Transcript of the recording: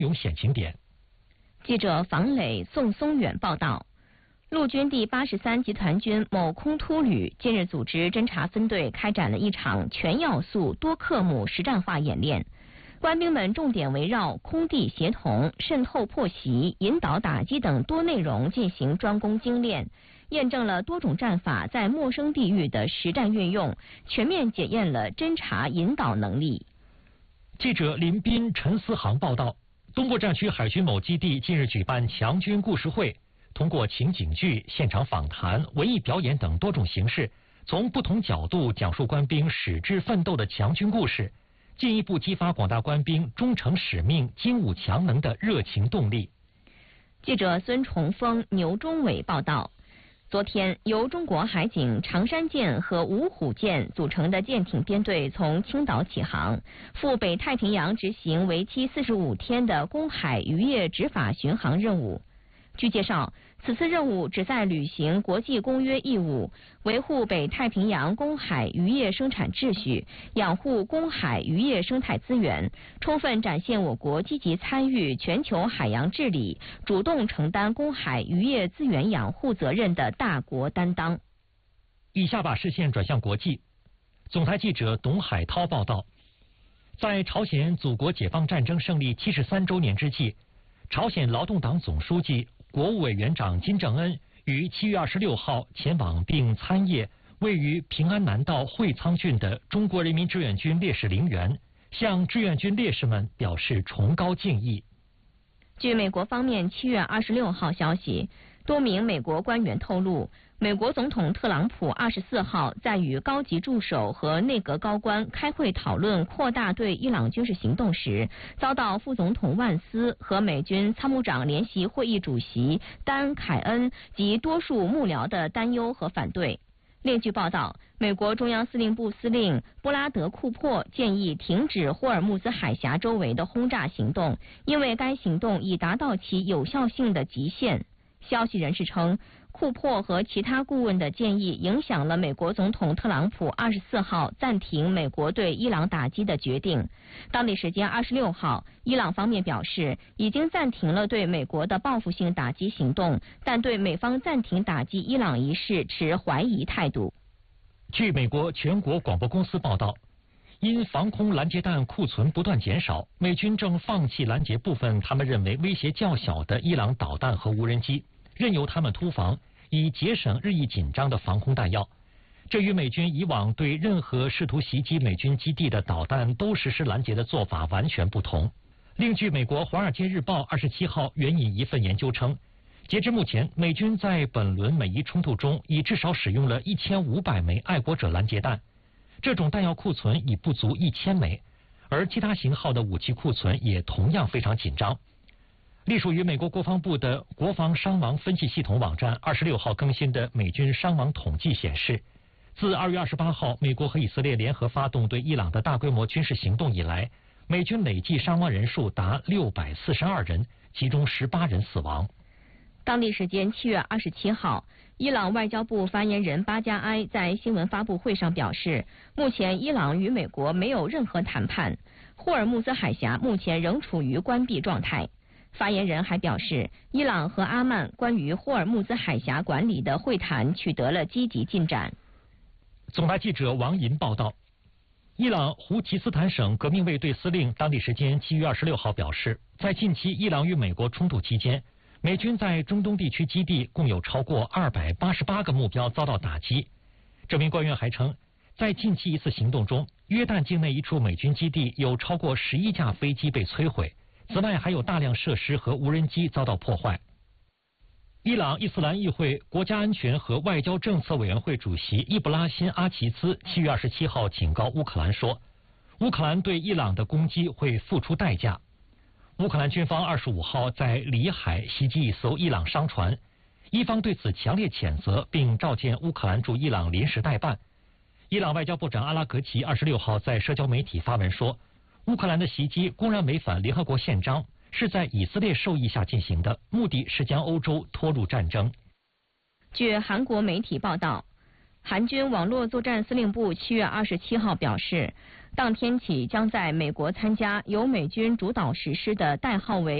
勇险情点。 记者房磊、宋松远报道。陆军第83集团军某空突旅近日组织侦察分队开展了一场全要素多科目实战化演练，官兵们重点围绕空地协同、渗透破袭、引导打击等多内容进行专攻精练，验证了多种战法在陌生地域的实战运用，全面检验了侦察引导能力。 记者林斌、陈思航报道，东部战区海军某基地近日举办强军故事会，通过情景剧、现场访谈、文艺表演等多种形式，从不同角度讲述官兵矢志奋斗的强军故事，进一步激发广大官兵忠诚使命、精武强能的热情动力。 记者孙崇峰、牛忠伟报道，昨天由中国海警长山舰和芜虎舰组成的舰艇编队从青岛起航，赴北太平洋执行为期45天的公海渔业执法巡航任务。据介绍，此次任务旨在履行国际公约义务，维护北太平洋公海渔业生产秩序，养护公海渔业生态资源，充分展现我国积极参与全球海洋治理、主动承担公海渔业资源养护责任的大国担当。 以下把视线转向国际。总台记者董海涛报道，在朝鲜祖国解放战争胜利73周年之际，朝鲜劳动党总书记、国务委员长金正恩于7月26号前往并参谒位于平安南道会仓郡的中国人民志愿军烈士陵园，向志愿军烈士们表示崇高敬意。 据美国方面7月26号消息，多名美国官员透露，美国总统特朗普24号在与高级助手和内阁高官开会讨论扩大对伊朗军事行动时，遭到副总统万斯和美军参谋长联席会议主席丹·凯恩及多数幕僚的担忧和反对。另据报道，美国中央司令部司令布拉德·库珀建议停止霍尔木兹海峡周围的轰炸行动，因为该行动已达到其有效性的极限。消息人士称，库珀和其他顾问的建议影响了美国总统特朗普24号暂停美国对伊朗打击的决定。当地时间26号，伊朗方面表示已经暂停了对美国的报复性打击行动，但对美方暂停打击伊朗一事持怀疑态度。 据美国全国广播公司报道，因防空拦截弹库存不断减少，美军正放弃拦截部分他们认为威胁较小的伊朗导弹和无人机，任由他们突防，以节省日益紧张的防空弹药。这与美军以往对任何试图袭击美军基地的导弹都实施拦截的做法完全不同。另据美国《华尔街日报》27号援引一份研究称，截至目前，美军在本轮美伊冲突中已至少使用了1500枚爱国者拦截弹，这种弹药库存已不足1000枚，而其他型号的武器库存也同样非常紧张。隶属于美国国防部的国防伤亡分析系统网站26号更新的美军伤亡统计显示，自2月28号美国和以色列联合发动对伊朗的大规模军事行动以来，美军累计伤亡人数达642人，其中18人死亡。 当地时间7月27号，伊朗外交部发言人巴加埃在新闻发布会上表示，目前伊朗与美国没有任何谈判，霍尔木兹海峡目前仍处于关闭状态。发言人还表示，伊朗和阿曼关于霍尔木兹海峡管理的会谈取得了积极进展。 总台记者王银报道，伊朗胡奇斯坦省革命卫队司令当地时间7月26号表示，在近期伊朗与美国冲突期间，美军在中东地区基地共有超过288个目标遭到打击。这名官员还称，在近期一次行动中，约旦境内一处美军基地有超过11架飞机被摧毁，此外还有大量设施和无人机遭到破坏。伊朗伊斯兰议会国家安全和外交政策委员会主席伊布拉辛·阿齐兹7月27号警告乌克兰说，乌克兰对伊朗的攻击会付出代价。乌克兰军方25号在里海袭击一艘伊朗商船，伊方对此强烈谴责，并召见乌克兰驻伊朗临时代办。伊朗外交部长阿拉格齐26号在社交媒体发文说，乌克兰的袭击公然违反联合国宪章，是在以色列授意下进行的，目的是将欧洲拖入战争。 据韩国媒体报道，韩军网络作战司令部7月27号表示， 当天起将在美国参加由美军主导实施的代号为